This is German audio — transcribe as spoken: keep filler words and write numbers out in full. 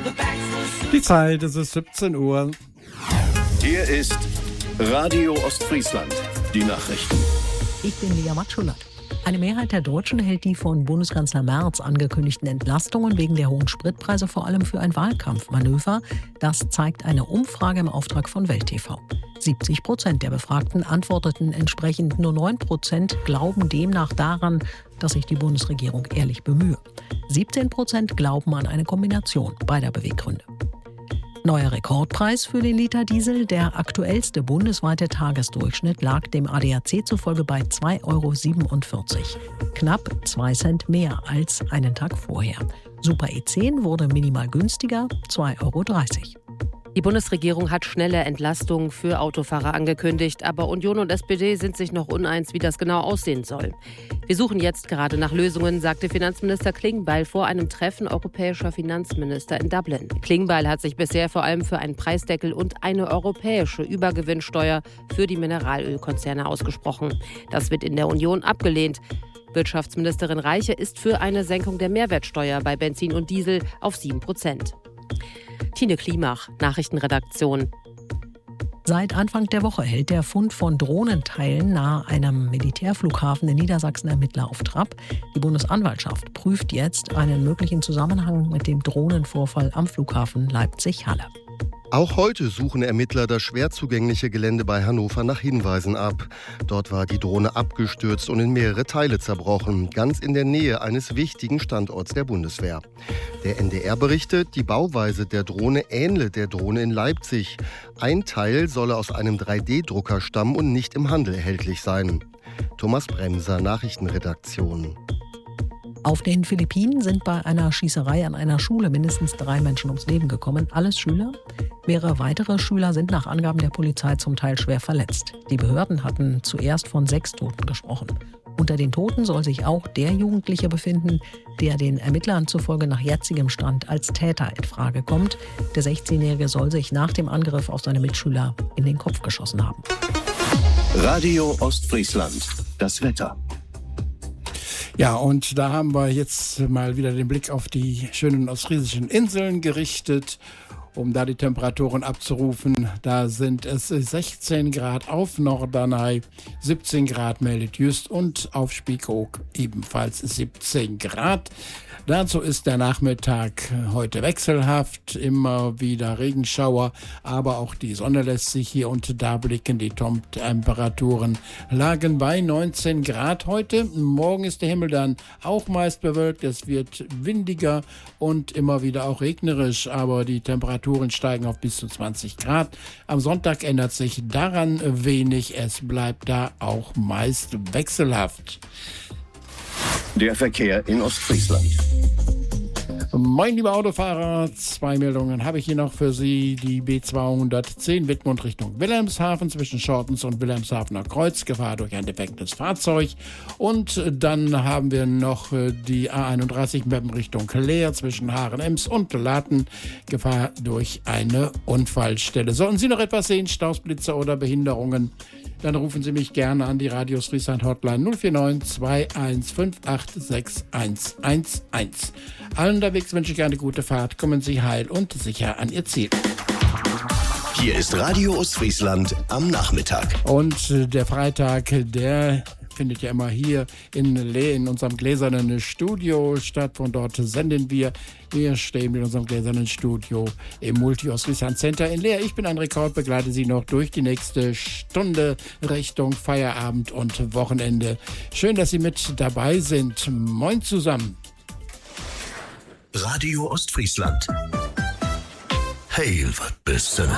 Die Zeit, es ist siebzehn Uhr. Hier ist Radio Ostfriesland. Die Nachrichten. Ich bin Lea Matschulert. Eine Mehrheit der Deutschen hält die von Bundeskanzler Merz angekündigten Entlastungen wegen der hohen Spritpreise vor allem für ein Wahlkampfmanöver. Das zeigt eine Umfrage im Auftrag von Welt T V. siebzig Prozent der Befragten antworteten entsprechend, nur neun Prozent glauben demnach daran, dass sich die Bundesregierung ehrlich bemühe. siebzehn Prozent glauben an eine Kombination beider Beweggründe. Neuer Rekordpreis für den Liter Diesel. Der aktuellste bundesweite Tagesdurchschnitt lag dem A D A C zufolge bei zwei Euro siebenundvierzig. Knapp zwei Cent mehr als einen Tag vorher. Super E zehn wurde minimal günstiger, zwei Euro dreißig. Die Bundesregierung hat schnelle Entlastungen für Autofahrer angekündigt, aber Union und S P D sind sich noch uneins, wie das genau aussehen soll. Wir suchen jetzt gerade nach Lösungen, sagte Finanzminister Klingbeil vor einem Treffen europäischer Finanzminister in Dublin. Klingbeil hat sich bisher vor allem für einen Preisdeckel und eine europäische Übergewinnsteuer für die Mineralölkonzerne ausgesprochen. Das wird in der Union abgelehnt. Wirtschaftsministerin Reiche ist für eine Senkung der Mehrwertsteuer bei Benzin und Diesel auf sieben Prozent. Tine Klimach, Nachrichtenredaktion. Seit Anfang der Woche hält der Fund von Drohnenteilen nahe einem Militärflughafen in Niedersachsen Ermittler auf Trab. Die Bundesanwaltschaft prüft jetzt einen möglichen Zusammenhang mit dem Drohnenvorfall am Flughafen Leipzig-Halle. Auch heute suchen Ermittler das schwer zugängliche Gelände bei Hannover nach Hinweisen ab. Dort war die Drohne abgestürzt und in mehrere Teile zerbrochen, ganz in der Nähe eines wichtigen Standorts der Bundeswehr. Der N D R berichtet, die Bauweise der Drohne ähnle der Drohne in Leipzig. Ein Teil solle aus einem drei D Drucker stammen und nicht im Handel erhältlich sein. Thomas Bremser, Nachrichtenredaktion. Auf den Philippinen sind bei einer Schießerei an einer Schule mindestens drei Menschen ums Leben gekommen. Alles Schüler. Mehrere weitere Schüler sind nach Angaben der Polizei zum Teil schwer verletzt. Die Behörden hatten zuerst von sechs Toten gesprochen. Unter den Toten soll sich auch der Jugendliche befinden, der den Ermittlern zufolge nach jetzigem Stand als Täter in Frage kommt. Der sechzehnjährige soll sich nach dem Angriff auf seine Mitschüler in den Kopf geschossen haben. Radio Ostfriesland. Das Wetter. Ja, und da haben wir jetzt mal wieder den Blick auf die schönen ostfriesischen Inseln gerichtet, um da die Temperaturen abzurufen. Da sind es sechzehn Grad auf Norderney, siebzehn Grad meldet Jüst und auf Spiekeroog ebenfalls siebzehn Grad. Dazu ist der Nachmittag heute wechselhaft, immer wieder Regenschauer, aber auch die Sonne lässt sich hier und da blicken. Die Temperaturen lagen bei neunzehn Grad heute. Morgen ist der Himmel dann auch meist bewölkt, es wird windiger und immer wieder auch regnerisch, aber die Temperaturen steigen auf bis zu zwanzig Grad. Am Sonntag ändert sich daran wenig, es bleibt da auch meist wechselhaft. Der Verkehr in Ostfriesland. Moin, liebe Autofahrer, zwei Meldungen habe ich hier noch für Sie. Die B zweihundertzehn Wittmund Richtung Wilhelmshaven zwischen Schortens und Wilhelmshavener Kreuz, Gefahr durch ein defektes Fahrzeug. Und dann haben wir noch die A einunddreißig Meppen Richtung Leer zwischen Haaren-Ems und Laten, Gefahr durch eine Unfallstelle. Sollten Sie noch etwas sehen, Stausblitzer oder Behinderungen, dann rufen Sie mich gerne an die Radio Ostfriesland Hotline null vier neun zwei eins fünf acht sechs eins eins eins. Allen unterwegs wünsche ich eine gute Fahrt. Kommen Sie heil und sicher an Ihr Ziel. Hier ist Radio Ostfriesland am Nachmittag. Und der Freitag, der findet ja immer hier in Leer in unserem gläsernen Studio statt. Von dort senden wir. Wir stehen in unserem gläsernen Studio im Multi-Ostfriesland Center in Leer. Ich bin ein Rekord, begleite Sie noch durch die nächste Stunde Richtung Feierabend und Wochenende. Schön, dass Sie mit dabei sind. Moin zusammen. Radio Ostfriesland. Hey, was bist du?